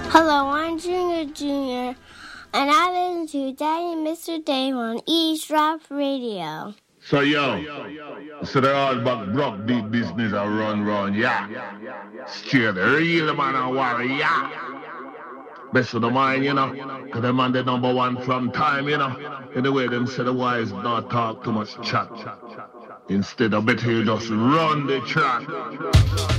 Hello, I'm Junior Junior, and I listen to Daddy and Mr. Dave on East Drop Radio. So so the hard back broke deep business I run, yeah. Straight real man and warrior, yeah. Best of the mind, cause them man the number one from time, In the way them say the wise not talk too much chat. Instead of better you just run the track.